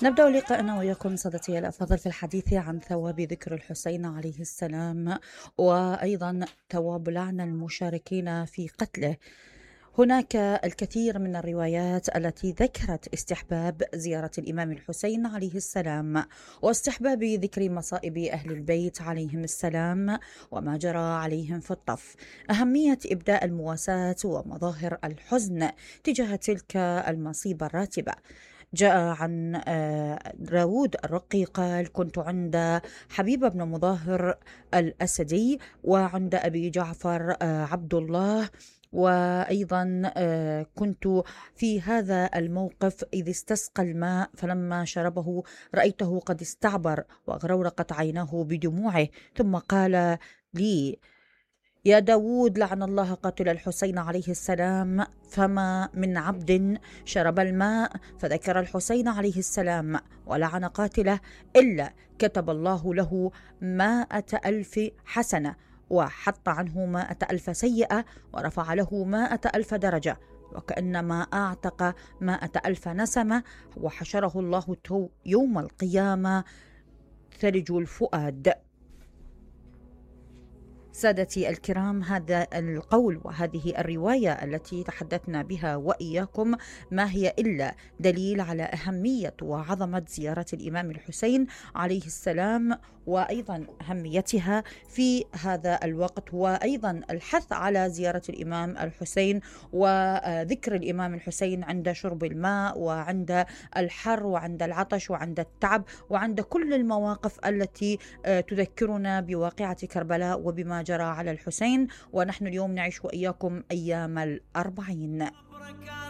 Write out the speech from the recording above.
نبدأ لقاءنا وياكم صديقي الأفاضل في الحديث عن ثواب ذكر الحسين عليه السلام، وأيضا ثواب لعن المشاركين في قتله. هناك الكثير من الروايات التي ذكرت استحباب زيارة الإمام الحسين عليه السلام، واستحباب ذكر مصائب أهل البيت عليهم السلام وما جرى عليهم في الطف، أهمية إبداء المواساة ومظاهر الحزن تجاه تلك المصيبة الراتبة. جاء عن داود الرقي قال: كنت عند حبيب بن مظاهر الأسدي وعند أبي جعفر عبد الله، وأيضا كنت في هذا الموقف إذ استسقى الماء فلما شربه رأيته قد استعبر وغرورقت عيناه بدموعه، ثم قال لي: يا داود، لعن الله قاتل الحسين عليه السلام، فما من عبد شرب الماء فذكر الحسين عليه السلام ولعن قاتله إلا كتب الله له 100,000 حسنة، وحط عنه 100,000 سيئة، ورفع له 100,000 درجة، وكأنما أعتق 100,000 نسمة، وحشره الله يوم القيامة ثلج الفؤاد. سادتي الكرام، هذا القول وهذه الرواية التي تحدثنا بها وإياكم ما هي إلا دليل على أهمية وعظمة زيارة الإمام الحسين عليه السلام، وأيضا أهميتها في هذا الوقت، وأيضا الحث على زيارة الإمام الحسين وذكر الإمام الحسين عند شرب الماء وعند الحر وعند العطش وعند التعب وعند كل المواقف التي تذكرنا بواقعة كربلاء وبما جرى على الحسين. ونحن اليوم نعيش وإياكم أيام الأربعين.